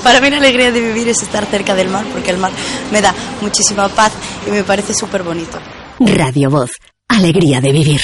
Para mí la alegría de vivir es estar cerca del mar, porque el mar me da muchísima paz y me parece súper bonito. Radio Voz, alegría de vivir.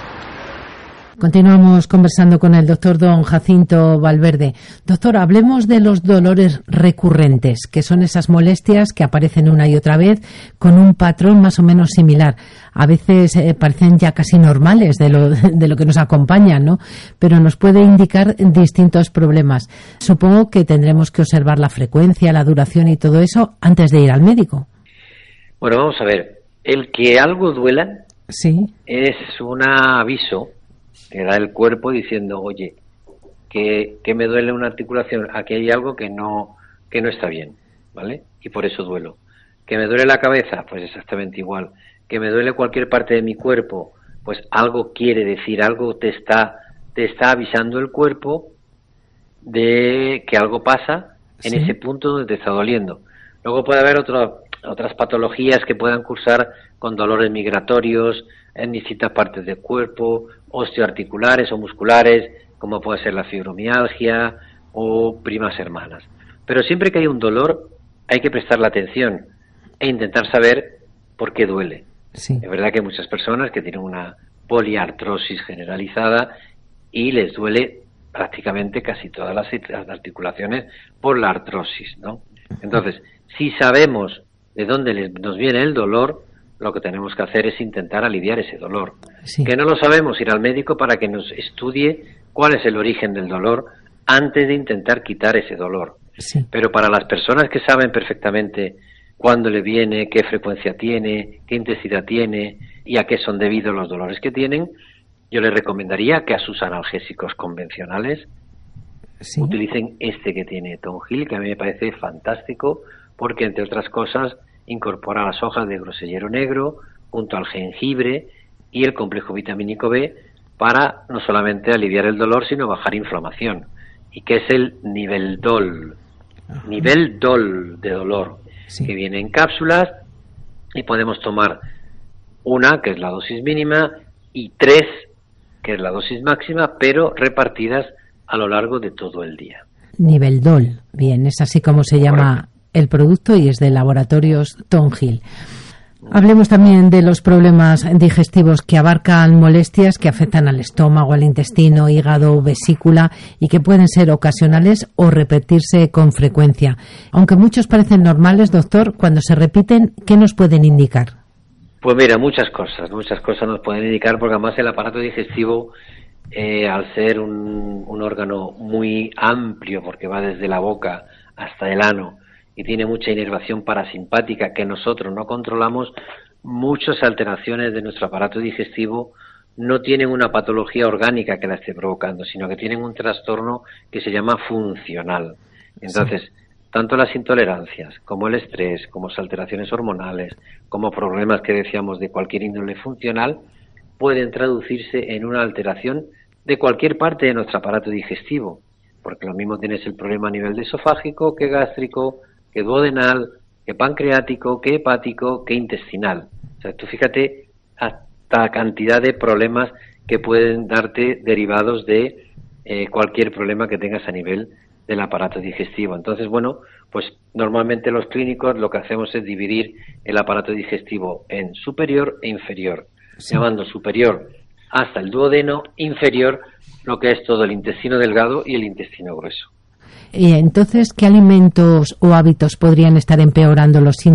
Continuamos conversando con el doctor don Jacinto Valverde. Doctor, hablemos de los dolores recurrentes, que son esas molestias que aparecen una y otra vez con un patrón más o menos similar. A veces parecen ya casi normales de lo que nos acompaña, ¿no? Pero nos puede indicar distintos problemas. Supongo que tendremos que observar la frecuencia, la duración y todo eso antes de ir al médico. Bueno, vamos a ver. El que algo duela sí es un aviso que da el cuerpo diciendo, oye, que me duele una articulación, aquí hay algo que no está bien, ¿vale? Y por eso duelo. Que me duele la cabeza, pues exactamente igual. Que me duele cualquier parte de mi cuerpo, pues algo quiere decir, algo te está avisando el cuerpo de que algo pasa en ese punto donde te está doliendo. Luego puede haber otras patologías que puedan cursar con dolores migratorios en distintas partes del cuerpo, osteoarticulares o musculares, como puede ser la fibromialgia o primas hermanas. Pero siempre que hay un dolor hay que prestarle atención e intentar saber por qué duele. Sí. Es verdad que hay muchas personas que tienen una poliartrosis generalizada y les duele prácticamente casi todas las articulaciones por la artrosis, ¿no? Entonces, si sabemos de dónde nos viene el dolor, lo que tenemos que hacer es intentar aliviar ese dolor. Sí. Que no lo sabemos, ir al médico para que nos estudie cuál es el origen del dolor antes de intentar quitar ese dolor. Sí. Pero para las personas que saben perfectamente cuándo le viene, qué frecuencia tiene, qué intensidad tiene y a qué son debidos los dolores que tienen, yo les recomendaría que a sus analgésicos convencionales utilicen este que tiene Tonjil, que a mí me parece fantástico porque, entre otras cosas, incorpora las hojas de grosellero negro junto al jengibre y el complejo vitamínico B para no solamente aliviar el dolor, sino bajar inflamación. Y que es el Niveldol. Niveldol de dolor, que viene en cápsulas y podemos tomar una, que es la dosis mínima, y 3, que es la dosis máxima, pero repartidas a lo largo de todo el día. Niveldol, bien, es así como se llama el producto y es de Laboratorios Tonjil. Hablemos también de los problemas digestivos que abarcan molestias que afectan al estómago, al intestino, hígado, vesícula y que pueden ser ocasionales o repetirse con frecuencia. Aunque muchos parecen normales, doctor, cuando se repiten, ¿qué nos pueden indicar? Pues mira, muchas cosas nos pueden indicar, porque además el aparato digestivo, al ser un órgano muy amplio, porque va desde la boca hasta el ano, y tiene mucha inervación parasimpática que nosotros no controlamos, muchas alteraciones de nuestro aparato digestivo no tienen una patología orgánica que la esté provocando, sino que tienen un trastorno que se llama funcional. Entonces, tanto las intolerancias, como el estrés, como las alteraciones hormonales, como problemas que decíamos de cualquier índole funcional, pueden traducirse en una alteración de cualquier parte de nuestro aparato digestivo, porque lo mismo tienes el problema a nivel de esofágico, que gástrico, que duodenal, que pancreático, que hepático, que intestinal. O sea, tú fíjate hasta cantidad de problemas que pueden darte derivados de cualquier problema que tengas a nivel del aparato digestivo. Entonces, bueno, pues normalmente los clínicos lo que hacemos es dividir el aparato digestivo en superior e inferior, llamando superior hasta el duodeno, inferior lo que es todo el intestino delgado y el intestino grueso. Entonces, ¿qué alimentos o hábitos podrían estar empeorando los síntomas